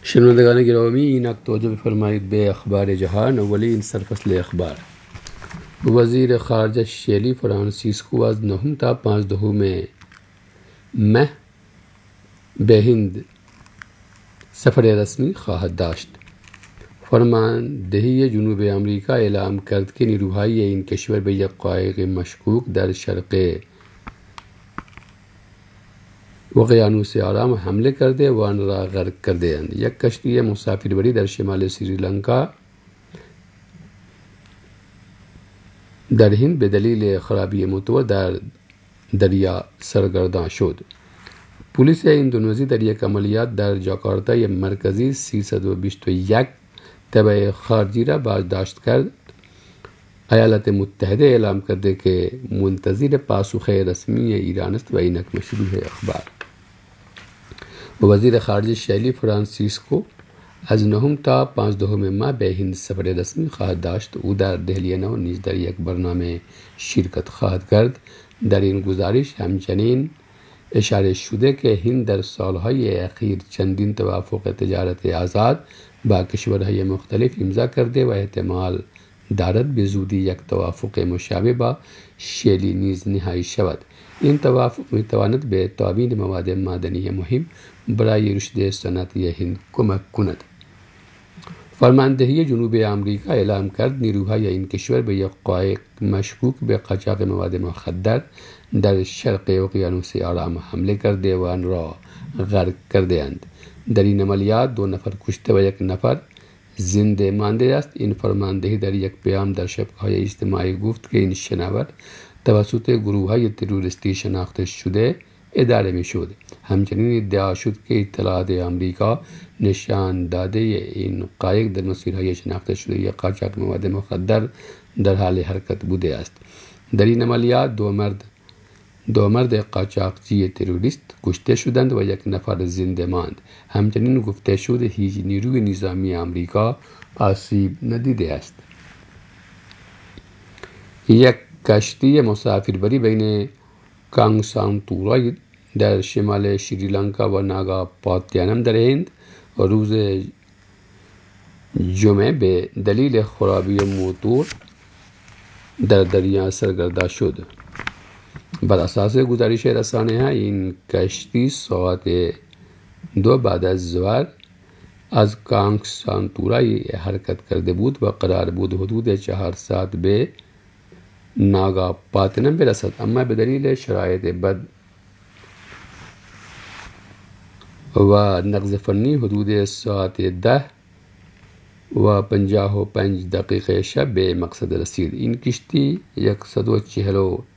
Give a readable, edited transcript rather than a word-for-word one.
شنوندگان گرامی، این توجه بفرمایید به اخبار جهان. اولین سرفصل اخبار. وزیر خارجه شیلی فرانسیسکو از 9 تا 15 مه به هند سفر رسمی خواهد داشت. فرماندهی جنوب آمریکا اعلام کرد که نیروهای این کشور به یک قایق مشکوک در شرق اقیانوس آرام حمله کرده و آن را غرق کرده اند. یک کشتی مسافربری در شمال سریلانکا در هند به دلیل خرابی موتور در دریا سرگردان شد. پلیس اندونزی در یک عملیات در جاکارتای مرکزی 321 تبع خارجی را بازداشت کرد. ایالات متحده اعلام کرده که منتظر پاسخ رسمی ایران است و اینک مشروع اخبار. وزیر خارجه شیلی فرانسیسکو از 9 تا 15 ماه به هند سفر رسمی خواهد داشت. او در دهلی نو نیز در یک برنامه شرکت خواهد کرد. در این گزارش همچنین اشاره شده که هند در سالهای اخیر چندین توافق تجارت آزاد با کشورهای مختلف امضا کرده و احتمال دارد به زودی یک توافق مشابه با شیلی نیز نهایی شود. این توافق میتواند به تامین مواد معدنی مهم برای رشد صنعتی هند کمک کند. فرماندهی جنوب آمریکا اعلام کرد نیروهای این کشور به یک قایق مشکوک به قاچاق مواد مخدر در شرق اقیانوس آرام حمله کرده و آن را غرق کرده اند. در این عملیات 2 نفر کشته و 1 نفر زنده مانده است. این فرماندهی در یک پیام در شبکه‌های اجتماعی گفت که این شناور توسط گروه‌های تروریستی شناخته شده اداره می‌شد. همچنین ادعا شد که اطلاعات آمریکا نشان داده این قایق در مسیرهای شناخته شده قاچاق مواد مخدر در حال حرکت بوده است. در این عملیات دو مرد قاچاقچی تروریست کشته شدند و 1 نفر زنده ماند. همچنین گفته شد هیچ نیروی نظامی آمریکا آسیب ندیده است. یک کشتی مسافربری بین کانگسانتورای در شمال شریلانکا و ناگا پاتیانم در هند روز جمعه به دلیل خرابی موتور در دریا سرگردان شد. بر اساس گزارش رسانه‌ها این کشتی ساعت 2 بعد از ظهر از کانگسانتورای حرکت کرده بود و قرار بود حدود 4 ساعت به ناگا پاتنم برسد، اما به دلیل شرایط بد و نقص فنی حدود ساعت 10:55 شب به مقصد رسید. این کشتی 140